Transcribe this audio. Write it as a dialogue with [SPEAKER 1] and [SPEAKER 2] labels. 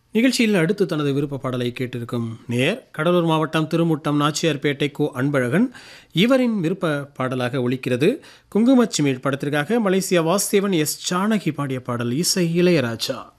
[SPEAKER 1] நிகழ்ச்சியில் அடுத்து தனது விருப்ப பாடலை கேட்டிருக்கும் நேர் கடலூர் மாவட்டம் திருமுட்டம் நாச்சியார்பேட்டை கோ அன்பழகன். இவரின் விருப்ப பாடலாக ஒலிக்கிறது குங்குமச்சிமிழ் படத்திற்காக மலேசியா வாசுதேவன் எஸ் ஜானகி பாடிய பாடல், இசை இளையராஜா.